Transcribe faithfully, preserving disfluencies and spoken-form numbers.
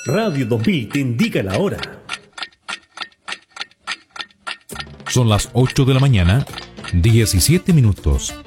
Radio dos mil te indica la hora. Son las ocho de la mañana, diecisiete minutos.